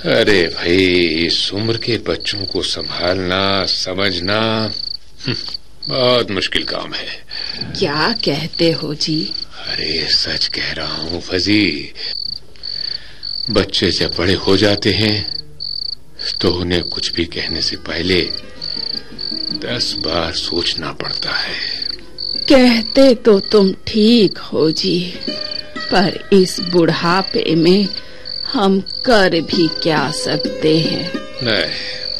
अरे भाई, इस उम्र के बच्चों को संभालना समझना बहुत मुश्किल काम है। क्या कहते हो जी? अरे सच कह रहा हूँ फजी। बच्चे जब बड़े हो जाते हैं तो उन्हें कुछ भी कहने से पहले 10 बार सोचना पड़ता है। कहते तो तुम ठीक हो जी, पर इस बुढ़ापे में हम कर भी क्या सकते हैं। नहीं,